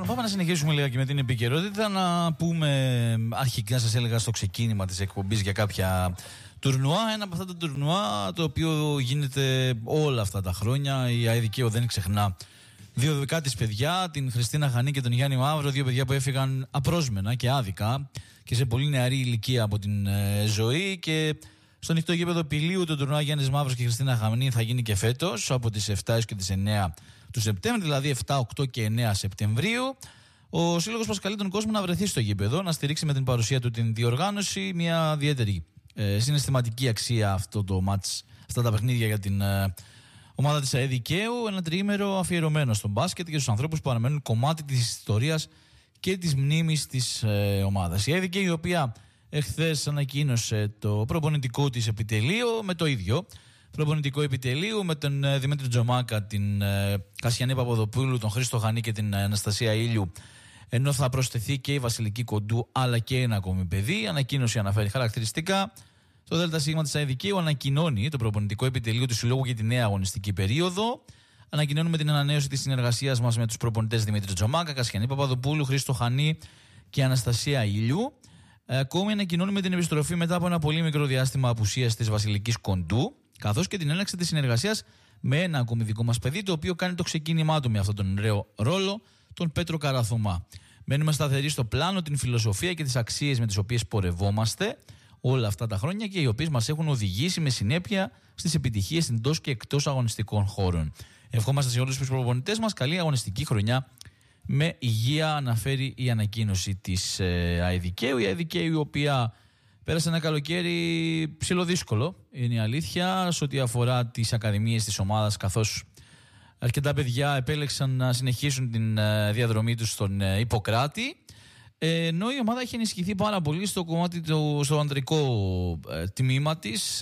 Πάμε να συνεχίσουμε λίγα και με την επικαιρότητα. Να πούμε αρχικά, σας έλεγα στο ξεκίνημα της εκπομπής για κάποια τουρνουά. Ένα από αυτά τα τουρνουά το οποίο γίνεται όλα αυτά τα χρόνια. Η ΑΕΔ δεν ξεχνά δύο δικά της παιδιά, την Χριστίνα Χανή και τον Γιάννη Μαύρο. Δύο παιδιά που έφυγαν απρόσμενα και άδικα και σε πολύ νεαρή ηλικία από την ζωή. Και στο ανοιχτό γήπεδο Πηλίου το τουρνουά Γιάννης Μαύρος και Χριστίνα Χανή θα γίνει και φέτος από τις 7 έως και τις 9 του Σεπτέμβρη, δηλαδή 7, 8 και 9 Σεπτεμβρίου. Ο Σύλλογος προσκαλεί τον κόσμο να βρεθεί στο γήπεδο, να στηρίξει με την παρουσία του την διοργάνωση. Μια ιδιαίτερη συναισθηματική αξία αυτό το μάτς, αυτά τα παιχνίδια για την ομάδα της ΑΕΔ Δικαίου. Ένα τριήμερο αφιερωμένο στον μπάσκετ και στους ανθρώπους που αναμένουν κομμάτι της ιστορίας και της μνήμης της ομάδας. Η ΑΕΔ Δικαίου, η οποία εχθές ανακοίνωσε το προπονητικό της επιτελείο με το ίδιο προπονητικό επιτελείο, με τον Δημήτρη Τζομάκα, την Κασιανή Παπαδοπούλου, τον Χρήστο Χανή και την Αναστασία Ήλιου, ενώ θα προσθεθεί και η Βασιλική Κοντού αλλά και ένα ακόμη παιδί. Ανακοίνωση αναφέρει χαρακτηριστικά. Το ΔΣ της ΑΕΔ Δικαίου ανακοινώνει το προπονητικό επιτελείο του Συλλόγου για τη νέα αγωνιστική περίοδο. Ανακοινώνουμε την ανανέωση της συνεργασίας μας με τους προπονητές Δημήτρη Τζομάκα, Κασιανή Παπαδοπούλου, Χρήστο Χανή και Αναστασία Ήλιου. Ακόμη ανακοινώνουμε την επιστροφή μετά από ένα πολύ μικρό διάστημα απουσίας της Βασιλικής Κοντού, καθώς και την έναρξη της συνεργασίας με ένα ακόμη δικό μας παιδί, το οποίο κάνει το ξεκίνημά του με αυτόν τον ωραίο ρόλο, τον Πέτρο Καραθωμά. Μένουμε σταθεροί στο πλάνο, την φιλοσοφία και τις αξίες με τις οποίες πορευόμαστε όλα αυτά τα χρόνια και οι οποίες μας έχουν οδηγήσει με συνέπεια στις επιτυχίες εντός και εκτός αγωνιστικών χώρων. Ευχόμαστε σε όλους τους προπονητές μας καλή αγωνιστική χρονιά με υγεία, αναφέρει η ανακοίνωση της ΑΕΔ Δικαίου. Η ΑΕΔ Δικαίου, η οποία πέρασε ένα καλοκαίρι ψιλοδύσκολο, είναι η αλήθεια, σε ό,τι αφορά τις ακαδημίες της ομάδας, καθώς αρκετά παιδιά επέλεξαν να συνεχίσουν την διαδρομή τους στον Ιπποκράτη, ενώ η ομάδα έχει ενισχυθεί πάρα πολύ στο κομμάτι στο ανδρικό τμήμα της,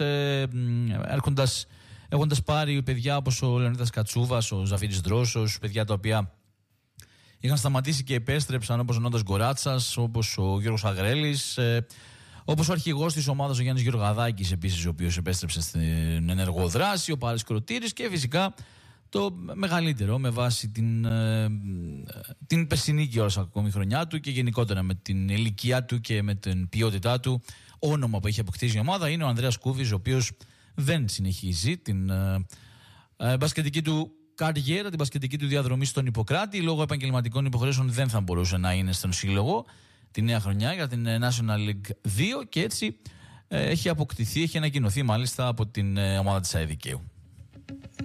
έχοντας πάρει παιδιά όπως ο Λεωνίδας Κατσούβας, ο Ζαφύρης Δρόσος, παιδιά τα οποία είχαν σταματήσει και επέστρεψαν, όπως ο Νόντας Γκοράτσας, όπως ο Γιώργος Αγρέλης, όπως ο αρχηγός της ομάδας ο Γιάννης Γεωργαδάκης επίσης, ο οποίος επέστρεψε στην ενεργό δράση, ο Πάρης Κροτήρης, και φυσικά το μεγαλύτερο με βάση την περσινή και όλας ακόμη χρονιά του και γενικότερα με την ηλικία του και με την ποιότητά του όνομα που έχει αποκτήσει η ομάδα είναι ο Ανδρέας Κούβης, ο οποίος δεν συνεχίζει την μπασκετική του καριέρα, την μπασκετική του διαδρομή στον Ιπποκράτη. Λόγω επαγγελματικών υποχρεώσεων δεν θα μπορούσε να είναι στον σύλλογο τη νέα χρονιά για την National League 2 και έτσι έχει αποκτηθεί, έχει ανακοινωθεί μάλιστα από την ομάδα της ΑΕΔ Δικαίου.